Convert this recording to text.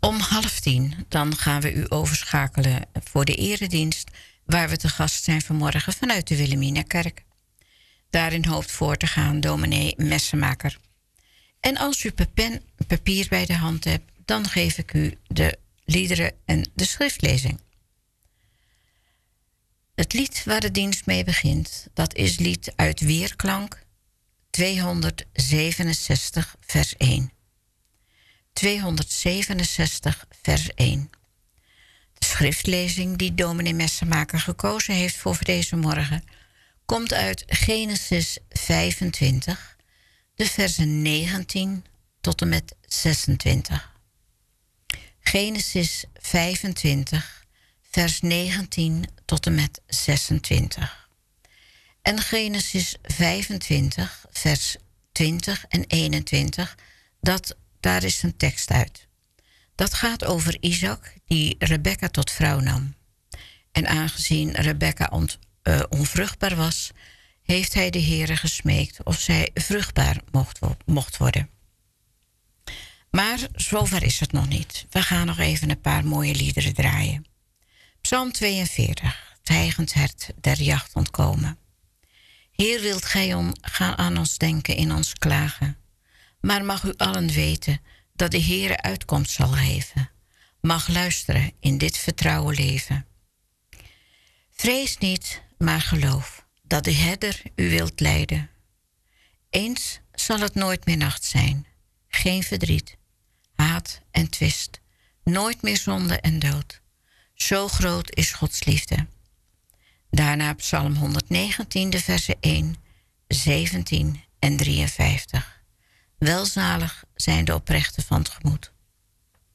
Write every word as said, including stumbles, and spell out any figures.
Om half tien, dan gaan we u overschakelen voor de eredienst, waar we te gast zijn vanmorgen vanuit de Wilhelminakerk. Daarin hoopt voor te gaan dominee Messemaker. En als u pen, papier bij de hand hebt, dan geef ik u de liederen en de schriftlezing. Het lied waar de dienst mee begint, dat is lied uit Weerklank tweehonderdzevenenzestig vers één. tweehonderdzevenenzestig vers één. De schriftlezing die dominee Messemaker gekozen heeft voor deze morgen komt uit Genesis vijfentwintig, de versen negentien tot en met zesentwintig. Genesis vijfentwintig, vers negentien tot en met zesentwintig. En Genesis vijfentwintig, vers twintig en eenentwintig, dat, daar is een tekst uit. Dat gaat over Isaac, die Rebekka tot vrouw nam. En aangezien Rebekka ont, uh, onvruchtbaar was, heeft hij de Heere gesmeekt of zij vruchtbaar mocht, mocht worden. Maar zover is het nog niet. We gaan nog even een paar mooie liederen draaien. Psalm tweeënveertig, het hijgend hert der jacht ontkomen. Heer, wilt gij om, gaan aan ons denken in ons klagen. Maar mag u allen weten dat de Heere uitkomst zal geven. Mag luisteren in dit vertrouwen leven. Vrees niet, maar geloof dat de herder u wilt leiden. Eens zal het nooit meer nacht zijn. Geen verdriet, haat en twist. Nooit meer zonde en dood. Zo groot is Gods liefde. Daarna Psalm honderdnegentien, de versen één, zeventien en drieënvijftig. Welzalig zijn de oprechten van het gemoed.